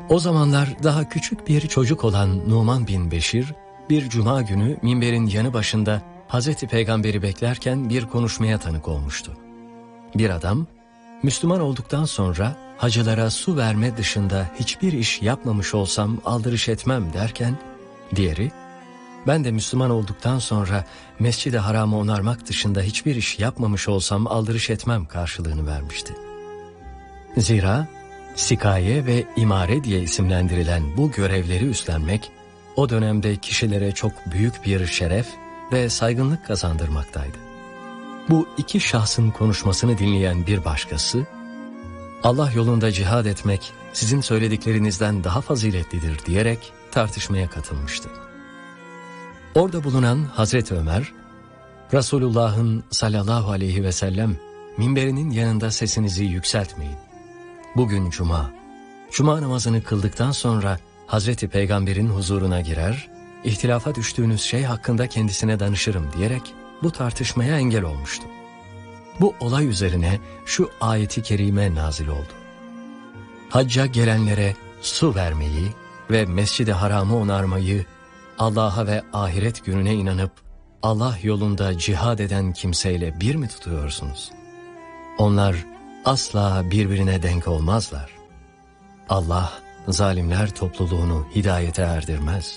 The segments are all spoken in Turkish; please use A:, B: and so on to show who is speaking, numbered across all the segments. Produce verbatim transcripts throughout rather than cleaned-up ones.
A: O zamanlar daha küçük bir çocuk olan Numan bin Beşir, bir cuma günü minberin yanı başında Hazreti Peygamber'i beklerken bir konuşmaya tanık olmuştu. Bir adam, Müslüman olduktan sonra hacılara su verme dışında hiçbir iş yapmamış olsam aldırış etmem derken, diğeri, ben de Müslüman olduktan sonra Mescid-i Haram'ı onarmak dışında hiçbir iş yapmamış olsam aldırış etmem karşılığını vermişti. Zira sikaye ve imare diye isimlendirilen bu görevleri üstlenmek, o dönemde kişilere çok büyük bir şeref ve saygınlık kazandırmaktaydı. Bu iki şahsın konuşmasını dinleyen bir başkası, Allah yolunda cihad etmek sizin söylediklerinizden daha faziletlidir diyerek tartışmaya katılmıştı. Orada bulunan Hazreti Ömer, Resulullah'ın sallallahu aleyhi ve sellem minberinin yanında sesinizi yükseltmeyin. Bugün cuma, cuma namazını kıldıktan sonra Hazreti Peygamber'in huzuruna girer, ihtilafa düştüğünüz şey hakkında kendisine danışırım diyerek bu tartışmaya engel olmuştu. Bu olay üzerine şu ayeti kerime nazil oldu. Hacca gelenlere su vermeyi ve Mescid-i Haram'ı onarmayı, Allah'a ve ahiret gününe inanıp Allah yolunda cihad eden kimseyle bir mi tutuyorsunuz? Onlar asla birbirine denk olmazlar. Allah zalimler topluluğunu hidayete erdirmez.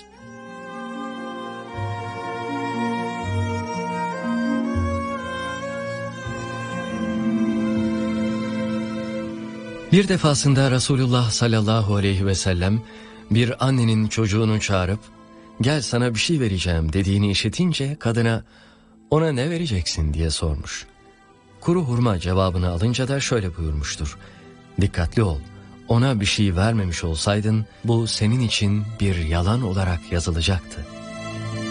A: Bir defasında Resulullah sallallahu aleyhi ve sellem bir annenin çocuğunu çağırıp gel sana bir şey vereceğim dediğini işitince kadına ona ne vereceksin diye sormuş. Kuru hurma cevabını alınca da şöyle buyurmuştur. Dikkatli ol, ona bir şey vermemiş olsaydın bu senin için bir yalan olarak yazılacaktı.